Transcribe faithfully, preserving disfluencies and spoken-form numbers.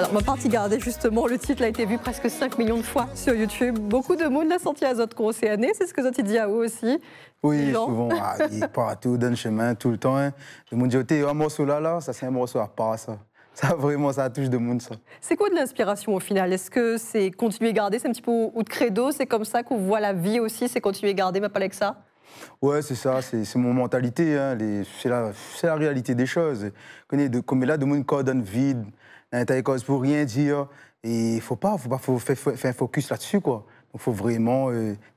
On va partir garder justement, le titre a été vu presque cinq millions de fois sur YouTube. Beaucoup de monde l'a senti à Zot Océané, c'est ce que Zot dit à vous aussi. Oui, souvent, ah, il partout, dans le chemin, tout le temps. Hein. Le monde dit, un morceau là, là, ça c'est un morceau à part, ça. Ça, vraiment, ça touche de monde, ça. C'est quoi de l'inspiration au final? Est-ce que c'est continuer à garder, c'est un petit peu ou de credo, c'est comme ça qu'on voit la vie aussi, c'est continuer à garder, mais pas avec ça? Ouais, c'est ça, c'est mon mentalité, hein, c'est la, la réalité des choses. Comme là, de monde cordonne vide, t'as cause pour rien dire, et il faut pas, faut pas faut faire, faut faire un focus là-dessus, quoi. Il faut vraiment euh,